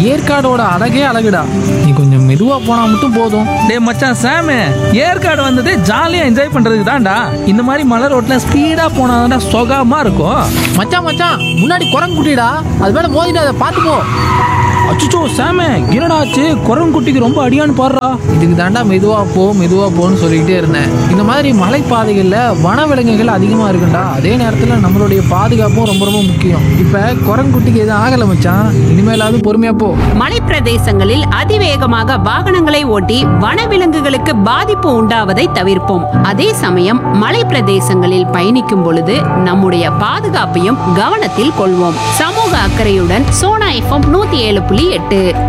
ஏற்காடோட அழகே அழகுடா. நீ கொஞ்சம் மெதுவா போனா மட்டும் போதும். டேய் மச்சான் சாமு, ஏற்காடு வந்தது ஜாலியா என்ஜாய் பண்றதுக்கு தான்டா. இந்த மாதிரி மலை ரோட்ல ஸ்பீடா போனாதான்டா சுகமா இருக்கும். மச்சான் மச்சான், முன்னாடி குரங்கு குட்டிடா, அது மேல மோதிட்டு அதை பார்த்து போ. அச்சுச்சோ சாமு, என்னடா ஆச்சு? குரங்குட்டிக்கு ரொம்ப அடியான்னு பாடுறா. இதுக்கு தாண்டா மெதுவா போன்னு சொல்லிக்கிட்டே இருந்தேன். இந்த மாதிரி மலைப்பாதைகள்ல வனவிலங்குகள் அதிகமா இருக்குண்டா. அதே நேரத்துல நம்மளுடைய பாதுகாப்பும் ரொம்ப ரொம்ப முக்கியம். இப்ப குரங்குட்டிக்கு எதுவும் ஆகல மச்சான், இனிமேலாவது பொறுமையா போ. மலைப்பிரதேசங்களில் அதிவேகமாக வாகனங்களை ஓட்டி வனவிலங்குகளுக்கு பாதிப்பு உண்டாவதை தவிர்ப்போம். அதே சமயம் மலைப்பிரதேசங்களில் பயணிக்கும் பொழுது நம்முடைய பாதுகாப்பையும் கவனத்தில் கொள்வோம். சமூக அக்கறையுடன் சோனா FM 107.8.